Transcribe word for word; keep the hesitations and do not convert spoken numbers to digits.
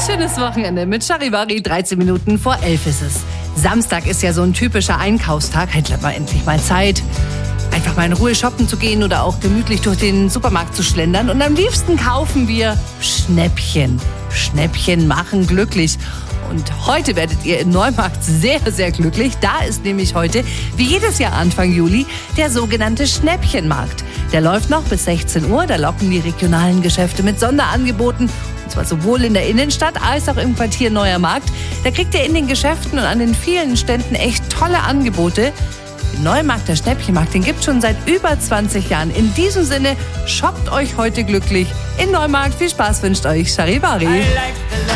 schönes Wochenende mit Charivari. dreizehn Minuten vor elf ist es. Samstag ist ja so ein typischer Einkaufstag. Hätte mal endlich mal Zeit, einfach mal in Ruhe shoppen zu gehen oder auch gemütlich durch den Supermarkt zu schlendern. Und am liebsten kaufen wir Schnäppchen. Schnäppchen machen glücklich. Und heute werdet ihr in Neumarkt sehr, sehr glücklich. Da ist nämlich heute, wie jedes Jahr Anfang Juli, der sogenannte Schnäppchenmarkt. Der läuft noch bis sechzehn Uhr. Da locken die regionalen Geschäfte mit Sonderangeboten. Und zwar sowohl in der Innenstadt als auch im Quartier Neuer Markt. Da kriegt ihr in den Geschäften und an den vielen Ständen echt tolle Angebote. Den Neumarkt, der Schnäppchenmarkt, den gibt es schon seit über zwanzig Jahren. In diesem Sinne, shoppt euch heute glücklich in Neumarkt. Viel Spaß wünscht euch Charivari.